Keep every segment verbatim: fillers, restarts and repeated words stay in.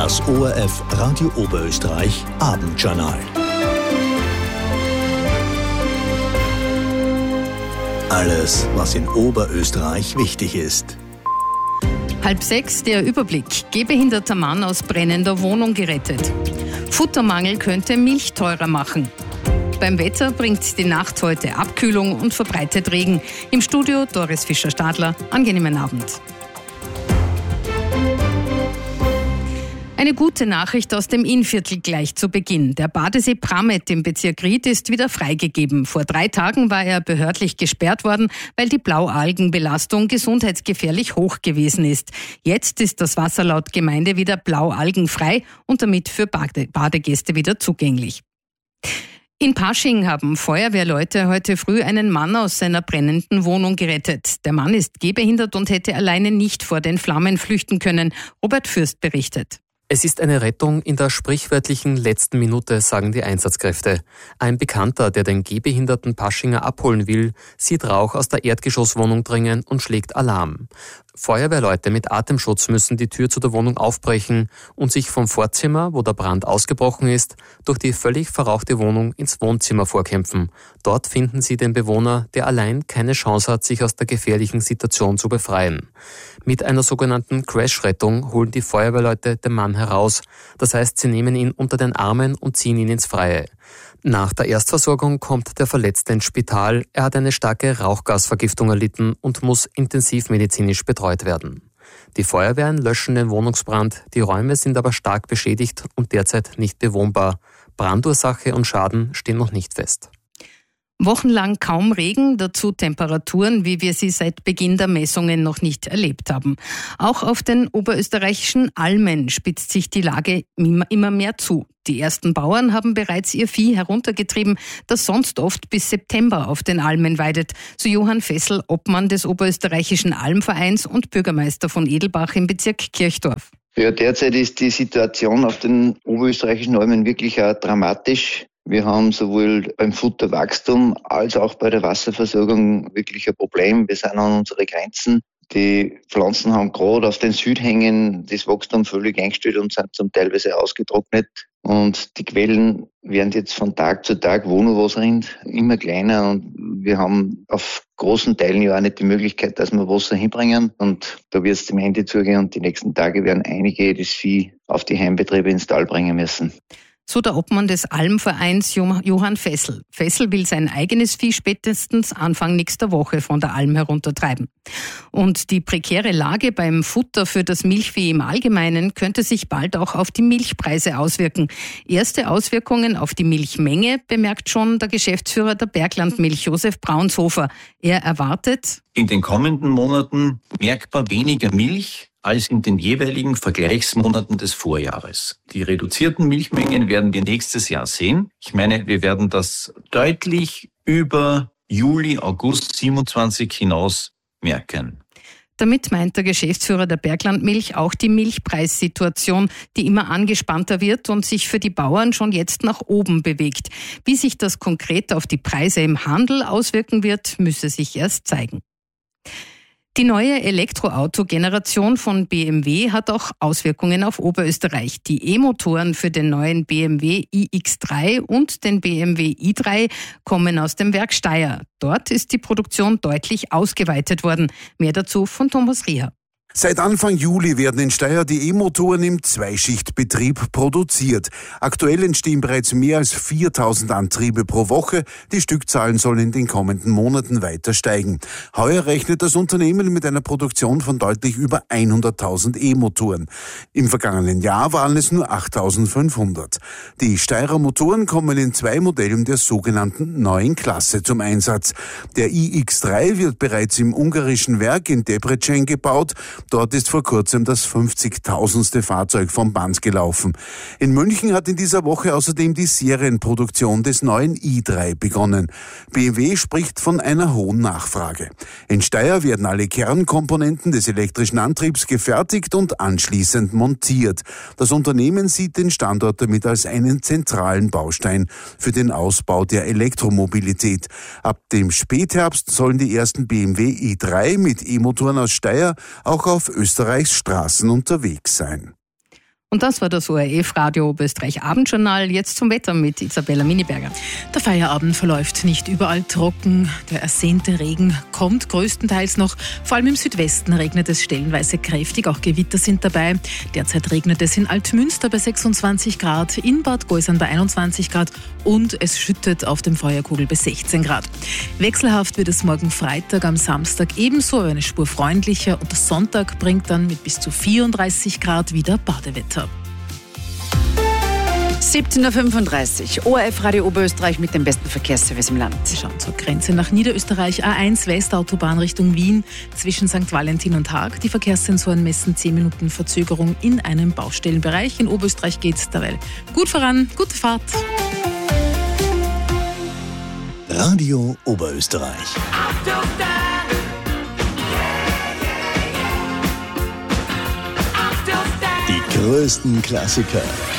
Das O R F Radio Oberösterreich Abendjournal. Alles, was in Oberösterreich wichtig ist. Halb sechs, der Überblick. Gehbehinderter Mann aus brennender Wohnung gerettet. Futtermangel könnte Milch teurer machen. Beim Wetter bringt die Nacht heute Abkühlung und verbreitet Regen. Im Studio Doris Fischer-Stadler. Angenehmen Abend. Eine gute Nachricht aus dem Innviertel gleich zu Beginn. Der Badesee Pramet im Bezirk Ried ist wieder freigegeben. Vor drei Tagen war er behördlich gesperrt worden, weil die Blaualgenbelastung gesundheitsgefährlich hoch gewesen ist. Jetzt ist das Wasser laut Gemeinde wieder blaualgenfrei und damit für Bade- Badegäste wieder zugänglich. In Pasching haben Feuerwehrleute heute früh einen Mann aus seiner brennenden Wohnung gerettet. Der Mann ist gehbehindert und hätte alleine nicht vor den Flammen flüchten können. Robert Fürst berichtet. Es ist eine Rettung in der sprichwörtlichen letzten Minute, sagen die Einsatzkräfte. Ein Bekannter, der den gehbehinderten Paschinger abholen will, sieht Rauch aus der Erdgeschosswohnung dringen und schlägt Alarm. Feuerwehrleute mit Atemschutz müssen die Tür zu der Wohnung aufbrechen und sich vom Vorzimmer, wo der Brand ausgebrochen ist, durch die völlig verrauchte Wohnung ins Wohnzimmer vorkämpfen. Dort finden sie den Bewohner, der allein keine Chance hat, sich aus der gefährlichen Situation zu befreien. Mit einer sogenannten Crash-Rettung holen die Feuerwehrleute den Mann heraus. Das heißt, sie nehmen ihn unter den Armen und ziehen ihn ins Freie. Nach der Erstversorgung kommt der Verletzte ins Spital. Er hat eine starke Rauchgasvergiftung erlitten und muss intensivmedizinisch betreut werden. Die Feuerwehren löschen den Wohnungsbrand. Die Räume sind aber stark beschädigt und derzeit nicht bewohnbar. Brandursache und Schaden stehen noch nicht fest. Wochenlang kaum Regen, dazu Temperaturen, wie wir sie seit Beginn der Messungen noch nicht erlebt haben. Auch auf den oberösterreichischen Almen spitzt sich die Lage immer mehr zu. Die ersten Bauern haben bereits ihr Vieh heruntergetrieben, das sonst oft bis September auf den Almen weidet, so Johann Fessel, Obmann des oberösterreichischen Almvereins und Bürgermeister von Edelbach im Bezirk Kirchdorf. Ja, derzeit ist die Situation auf den oberösterreichischen Almen wirklich auch dramatisch. Wir haben sowohl beim Futterwachstum als auch bei der Wasserversorgung wirklich ein Problem. Wir sind an unsere Grenzen. Die Pflanzen haben gerade auf den Südhängen das Wachstum völlig eingestellt und sind zum Teilweise ausgetrocknet. Und die Quellen werden jetzt von Tag zu Tag, wo noch was rinnt, immer kleiner. Und wir haben auf großen Teilen ja auch nicht die Möglichkeit, dass wir Wasser hinbringen. Und da wird es dem Ende zugehen und die nächsten Tage werden einige das Vieh auf die Heimbetriebe ins Tal bringen müssen. So der Obmann des Almvereins Johann Fessel. Fessel will sein eigenes Vieh spätestens Anfang nächster Woche von der Alm heruntertreiben. Und die prekäre Lage beim Futter für das Milchvieh im Allgemeinen könnte sich bald auch auf die Milchpreise auswirken. Erste Auswirkungen auf die Milchmenge bemerkt schon der Geschäftsführer der Berglandmilch, Josef Braunshofer. Er erwartet: In den kommenden Monaten merkbar weniger Milch als in den jeweiligen Vergleichsmonaten des Vorjahres. Die reduzierten Milchmengen werden wir nächstes Jahr sehen. Ich meine, wir werden das deutlich über Juli, August siebenundzwanzig hinaus merken. Damit meint der Geschäftsführer der Berglandmilch auch die Milchpreissituation, die immer angespannter wird und sich für die Bauern schon jetzt nach oben bewegt. Wie sich das konkret auf die Preise im Handel auswirken wird, müsse sich erst zeigen. Die neue Elektroauto-Generation von B M W hat auch Auswirkungen auf Oberösterreich. Die E-Motoren für den neuen B M W i X drei und den B M W i drei kommen aus dem Werk Steyr. Dort ist die Produktion deutlich ausgeweitet worden. Mehr dazu von Thomas Rieher. Seit Anfang Juli werden in Steyr die E-Motoren im Zweischichtbetrieb produziert. Aktuell entstehen bereits mehr als viertausend Antriebe pro Woche. Die Stückzahlen sollen in den kommenden Monaten weiter steigen. Heuer rechnet das Unternehmen mit einer Produktion von deutlich über hunderttausend E-Motoren. Im vergangenen Jahr waren es nur achttausendfünfhundert. Die Steyrer Motoren kommen in zwei Modellen der sogenannten neuen Klasse zum Einsatz. Der i X drei wird bereits im ungarischen Werk in Debrecen gebaut. Dort ist vor kurzem das fünfzigtausendste Fahrzeug vom Band gelaufen. In München hat in dieser Woche außerdem die Serienproduktion des neuen i drei begonnen. B M W spricht von einer hohen Nachfrage. In Steyr werden alle Kernkomponenten des elektrischen Antriebs gefertigt und anschließend montiert. Das Unternehmen sieht den Standort damit als einen zentralen Baustein für den Ausbau der Elektromobilität. Ab dem Spätherbst sollen die ersten B M W i drei mit E-Motoren aus Steyr auch auf Österreichs Straßen unterwegs sein. Und das war das O R F-Radio Oberösterreich Abendjournal. Jetzt zum Wetter mit Isabella Miniberger. Der Feierabend verläuft nicht überall trocken. Der ersehnte Regen kommt größtenteils noch. Vor allem im Südwesten regnet es stellenweise kräftig. Auch Gewitter sind dabei. Derzeit regnet es in Altmünster bei sechsundzwanzig Grad, in Bad Gäusern bei einundzwanzig Grad und es schüttet auf dem Feuerkugel bei sechzehn Grad. Wechselhaft wird es morgen Freitag, am Samstag ebenso, aber eine Spur freundlicher. Und der Sonntag bringt dann mit bis zu vierunddreißig Grad wieder Badewetter. siebzehn Uhr fünfunddreißig, O R F Radio Oberösterreich mit dem besten Verkehrsservice im Land. Wir schauen zur Grenze nach Niederösterreich. A eins Westautobahn Richtung Wien zwischen Sankt Valentin und Haag. Die Verkehrssensoren messen zehn Minuten Verzögerung in einem Baustellenbereich. In Oberösterreich geht es derweil gut voran. Gute Fahrt. Radio Oberösterreich. Die größten Klassiker.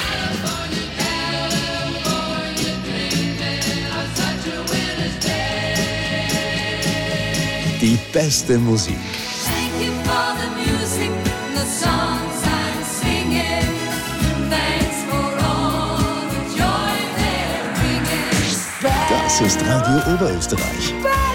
Die beste Musik. Das ist Radio Oberösterreich.